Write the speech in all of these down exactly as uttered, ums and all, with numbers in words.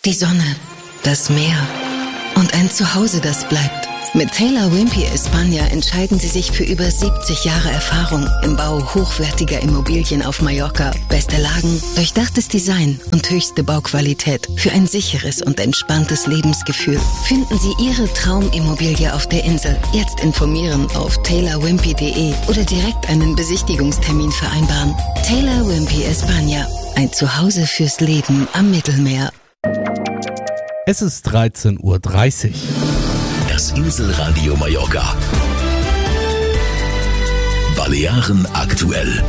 Die Sonne, das Meer und ein Zuhause, das bleibt. Mit Taylor Wimpey España entscheiden Sie sich für über siebzig Jahre Erfahrung im Bau hochwertiger Immobilien auf Mallorca. Beste Lagen, durchdachtes Design und höchste Bauqualität für ein sicheres und entspanntes Lebensgefühl. Finden Sie Ihre Traumimmobilie auf der Insel. Jetzt informieren auf taylor wimpey punkt de oder direkt einen Besichtigungstermin vereinbaren. Taylor Wimpey España, ein Zuhause fürs Leben am Mittelmeer. Es ist dreizehn Uhr dreißig. Das Inselradio Mallorca. Balearen aktuell.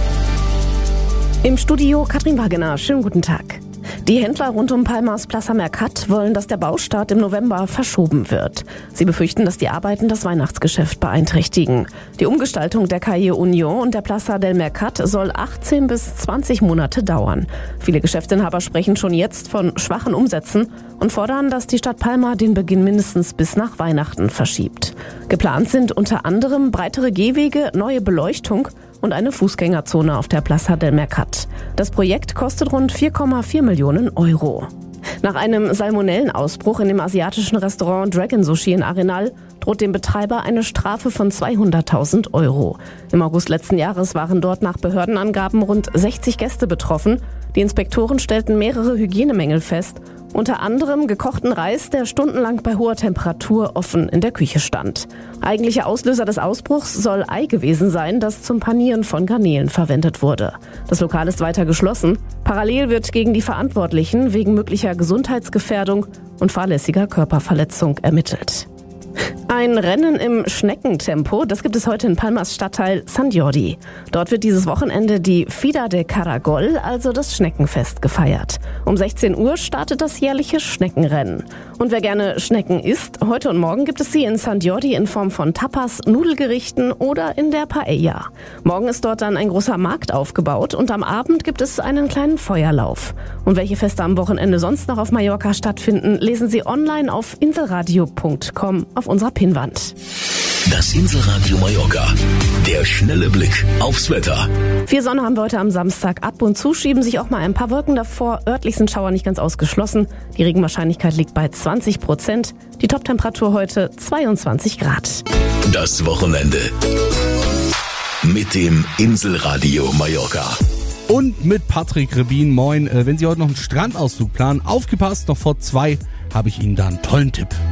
Im Studio Katrin Wagener. Schönen guten Tag. Die Händler rund um Palmas Plaza Mercat wollen, dass der Baustart im November verschoben wird. Sie befürchten, dass die Arbeiten das Weihnachtsgeschäft beeinträchtigen. Die Umgestaltung der Calle Union und der Plaza del Mercat soll achtzehn bis zwanzig Monate dauern. Viele Geschäftsinhaber sprechen schon jetzt von schwachen Umsätzen und fordern, dass die Stadt Palma den Beginn mindestens bis nach Weihnachten verschiebt. Geplant sind unter anderem breitere Gehwege, neue Beleuchtung und eine Fußgängerzone auf der Plaza del Mercat. Das Projekt kostet rund vier Komma vier Millionen Euro. Nach einem Salmonellenausbruch in dem asiatischen Restaurant Dragon Sushi in Arenal droht dem Betreiber eine Strafe von zweihunderttausend Euro. Im August letzten Jahres waren dort nach Behördenangaben rund sechzig Gäste betroffen. Die Inspektoren stellten mehrere Hygienemängel fest, unter anderem gekochten Reis, der stundenlang bei hoher Temperatur offen in der Küche stand. Eigentlicher Auslöser des Ausbruchs soll Ei gewesen sein, das zum Panieren von Garnelen verwendet wurde. Das Lokal ist weiter geschlossen. Parallel wird gegen die Verantwortlichen wegen möglicher Gesundheitsgefährdung und fahrlässiger Körperverletzung ermittelt. Ein Rennen im Schneckentempo, das gibt es heute in Palmas Stadtteil Sant Jordi. Dort wird dieses Wochenende die Fira de Caragol, also das Schneckenfest, gefeiert. Um sechzehn Uhr startet das jährliche Schneckenrennen. Und wer gerne Schnecken isst, heute und morgen gibt es sie in Sant Jordi in Form von Tapas, Nudelgerichten oder in der Paella. Morgen ist dort dann ein großer Markt aufgebaut und am Abend gibt es einen kleinen Feuerlauf. Und welche Feste am Wochenende sonst noch auf Mallorca stattfinden, lesen Sie online auf inselradio punkt com auf unserer Pinnwand. Das Inselradio Mallorca. Der schnelle Blick aufs Wetter. Viel Sonne haben wir heute am Samstag. Ab und zu schieben sich auch mal ein paar Wolken davor. Örtlich sind Schauer nicht ganz ausgeschlossen. Die Regenwahrscheinlichkeit liegt bei zwanzig Prozent. Die Toptemperatur heute zweiundzwanzig Grad. Das Wochenende mit dem Inselradio Mallorca. Und mit Patrick Rebin. Moin. Wenn Sie heute noch einen Strandausflug planen, aufgepasst, noch vor zwei habe ich Ihnen da einen tollen Tipp.